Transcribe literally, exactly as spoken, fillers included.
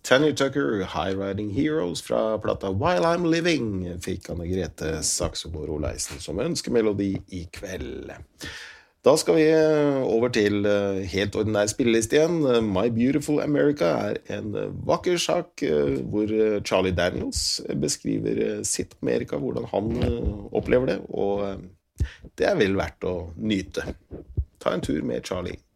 Tanya Tucker, High Riding Heroes fra plata While I'm Living, fikk Anne-Grete Saxobo Roleisen som ønskemelodi i kveld. Da skal vi over til helt ordinær spilleliste igjen. My Beautiful America er en vakker sak hvor Charlie Daniels beskriver sitt Amerika, hvordan han opplever det, og det er vel verdt å nyte. Ta en tur med Charlie.